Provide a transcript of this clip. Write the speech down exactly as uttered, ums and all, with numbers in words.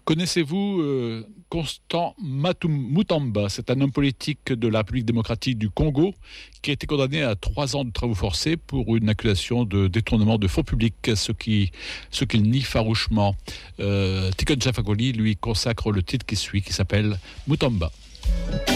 Connaissez-vous euh, Constant Matum- Mutamba? C'est un homme politique de la République démocratique du Congo qui a été condamné à trois ans de travaux forcés pour une accusation de détournement de fonds publics, ce qui, ce qu'il nie farouchement. Euh, Tiken Jafakoli lui consacre le titre qui suit, qui s'appelle Mutamba.